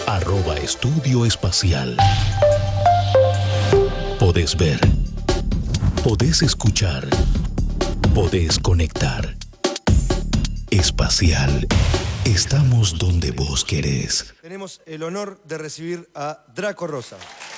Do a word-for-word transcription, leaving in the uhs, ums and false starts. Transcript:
Arroba Estudio Espacial. Podés ver. Podés escuchar. Podés conectar. Espacial. Estamos donde vos querés. Tenemos el honor de recibir a Draco Rosa.